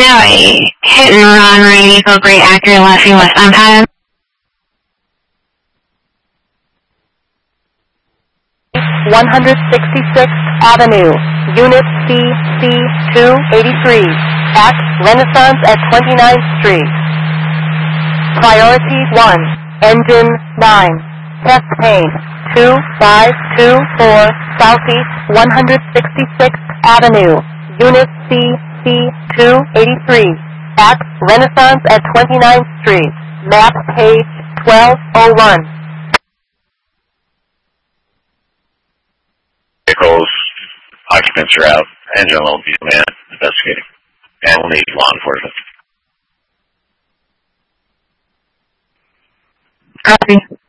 have a hit and run right vehicle, great accurate left westbound pattern. 166th Avenue, Unit CC283, at Renaissance at 29th Street. Priority 1, Engine 9, Test Pane 2524, Southeast 166th Avenue, Unit CC283, at Renaissance at 29th Street, map page 1201. Vehicles, occupants are out, engine alone, man, investigating. And we'll need law enforcement. Copy.